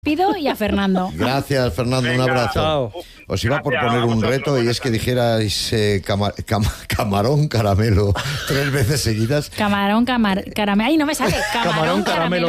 Pido y a Fernando. Gracias, Fernando, un abrazo. Chao. Os iba por poner un reto y es que dijerais camarón caramelo 3 veces seguidas. Camarón, caramelo. Ay, no me sale. Camarón,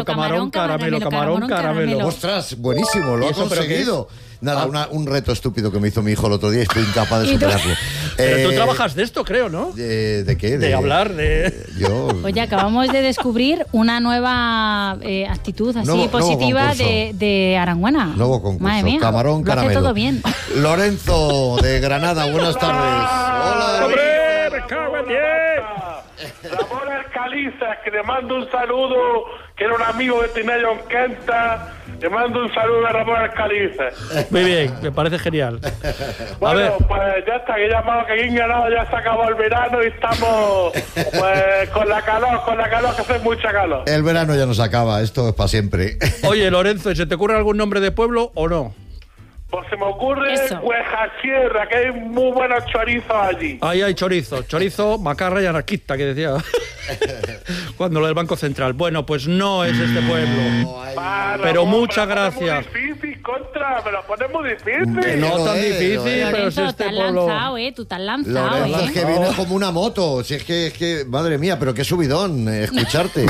caramelo. Ostras, buenísimo, lo ha ¿Eso, pero conseguido. Nada, un reto estúpido que me hizo mi hijo el otro día y estoy incapaz de superarlo. Pero tú trabajas de esto, creo, ¿no? ¿De qué? De hablar, de... Yo... Oye, acabamos de descubrir una nueva actitud así positiva de Arangüena. Nuevo concurso. Madre mía, Camarón, lo hace caramelo. todo bien. Lorenzo, de Granada, buenas tardes. Hola. ¡Hombre, me cago en 10! Ramón Alcaliza, que le mando un saludo, que era un amigo de Tinello Quenta. Le mando un saludo a Ramón Alcaliza. Muy bien, me parece genial. Bueno, ver. pues ya está, que llamado que aquí en Granada ya se acabó el verano y estamos pues con la calor, que hace mucha calor. El verano ya nos acaba, esto es para siempre. Oye, Lorenzo, ¿y se te ocurre algún nombre de pueblo o no? Pues se me ocurre Eso. Huejasierra, que hay muy buenos chorizos allí. Ahí hay chorizo, macarra y anarquista, que decía cuando lo del Banco Central. Bueno, pues no es este pueblo. Pero muchas gracias. Muy difícil, me lo pones muy difícil. No lo tan es, difícil, lo es. pero es Lorenzo, este te has pueblo... lanzado, tú te has lanzado, Lorenzo, es que Oh. viene como una moto. Si es que, madre mía, pero qué subidón escucharte.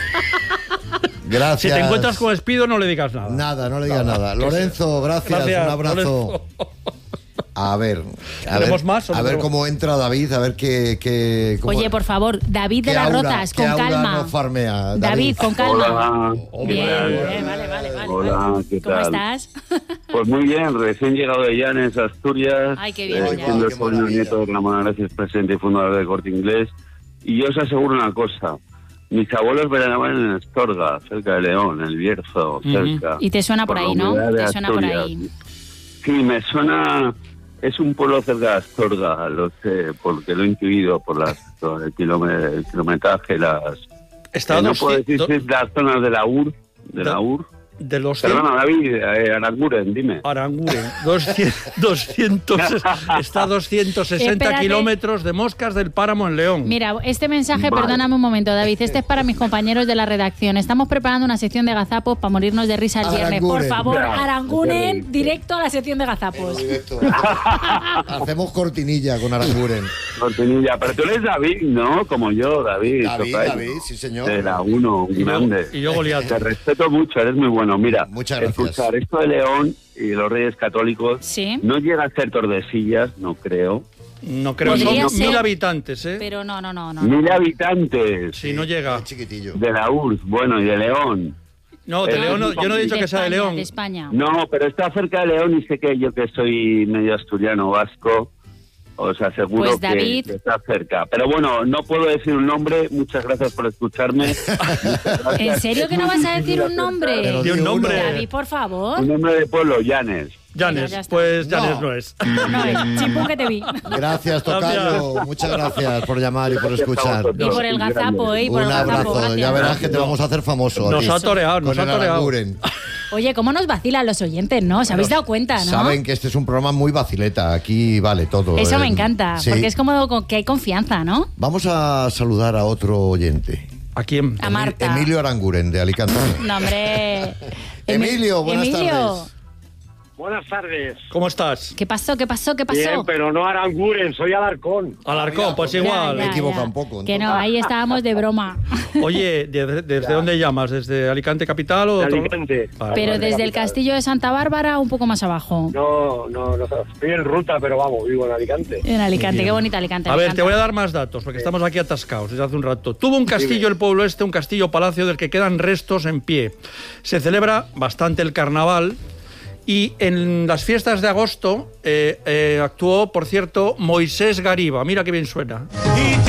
Gracias. Si te encuentras con Espido, no le digas nada. Nada, no le digas nada. Lorenzo, gracias, un abrazo. Lorenzo. A ver, ¿Tenemos más o no a ver tenemos? cómo entra David, a ver qué cómo- Oye, por favor, David de qué las aura- Rotas, qué con aura calma. nos farmea, David, con calma. Hola. Bien, vale. Hola, ¿qué ¿Cómo tal? estás? Pues muy bien, recién llegado de Llanes, Asturias. Ay, qué bien, Llanes. Siendo Qué el sobrino maravilla. nieto de Ramón Gracias, presidente y fundador del Corte Inglés. Y yo os aseguro una cosa. Mis abuelos veraneaban en Astorga, cerca de León, el Bierzo, cerca. Y te suena por ahí, ¿no? la humedad de Te suena por Asturias. ahí. Sí, me suena... Es un pueblo cerca de Astorga, lo sé, porque lo he intuido por el kilometraje, Está a no puedo decir si es las zonas de la UR, de los Perdona, David, Aranguren, dime. Aranguren, 200, está a 260 Espérate. kilómetros de Moscas del Páramo en León. Mira, este mensaje, Vale. perdóname un momento, David, este es para mis compañeros de la redacción. Estamos preparando una sección de gazapos para morirnos de risa el viernes. Por Aranguren. favor, Ya, Aranguren, directo a la sección de gazapos. Directo. Hacemos cortinilla con Aranguren. Cortinilla, pero tú eres David, ¿no? Como yo, David. David, sí señor. De la 1, un grande. Y yo Goliat. Te respeto mucho, eres muy bueno. Mira, Muchas gracias. escuchar esto de León y de los Reyes Católicos Sí. no llega a ser Tordesillas, no creo. No creo, Podría son ser, 1000 habitantes, ¿eh? Pero no. 1000 habitantes Sí, no llega. Es chiquitillo. de la URSS, bueno, y de León. No, de León, yo no he dicho que sea de España, León. de España. No, pero está cerca de León y sé que yo que soy medio asturiano vasco, os aseguro Pues, David. que está cerca. Pero bueno, no puedo decir un nombre, muchas gracias por escucharme. Muchas gracias. ¿En serio que no vas a decir un nombre? Pero Di un di uno. nombre. David, por favor. Un nombre de pueblo, Llanes. Llanes, Ya está. pues Llanes No. no es. No, chimpún que te vi. Gracias, Tocayo. Muchas gracias por llamar y por Gracias a escuchar. vosotros. Y por el gazapo, ¿eh? Y por Un el gazapo, abrazo. gracias. Ya verás que te vamos a hacer famoso. a Nos ti. ha toreado, nos Con ha el toreado. Aranguren. Oye, ¿cómo nos vacilan los oyentes, no? ¿Os habéis dado cuenta, no? Saben que este es un programa muy vacileta. Aquí vale todo. Eso me encanta, Sí. porque es como que hay confianza, ¿no? Vamos a saludar a otro oyente. ¿A quién? A Marta. Emilio Aranguren, de Alicante. No, hombre. Emilio, buenas tardes. Buenas tardes. ¿Cómo estás? ¿Qué pasó? Bien, pero no Aranguren, soy Alarcón. Alarcón, pues igual. Me equivoca un poco, Que entonces. no, ahí estábamos de broma. Oye, ¿desde dónde llamas? ¿Desde Alicante Capital o De otro- Alicante. Vale. Pero Vale, desde el capital. castillo de Santa Bárbara un poco más abajo. No, estoy en ruta, pero vamos, vivo en Alicante. En Alicante, qué bonita Alicante. A me ver, encanta. te voy a dar más datos, porque estamos aquí atascados desde hace un rato. Tuvo un castillo el pueblo este, un castillo-palacio del que quedan restos en pie. Se celebra bastante el carnaval y en las fiestas de agosto actuó, por cierto, Moisés Gariba. Mira qué bien suena.